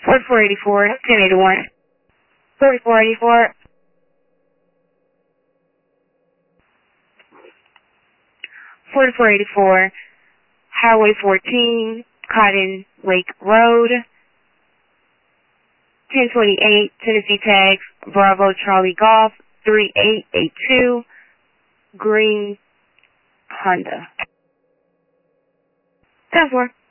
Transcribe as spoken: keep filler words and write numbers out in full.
forty-four eighty-four, ten eighty-one. forty-four eighty-four. forty-four eighty-four, Highway fourteen, Cotton Lake Road. ten twenty-eight, Tennessee Tags, Bravo Charlie Golf, three eight eight two, Green Honda. ten four.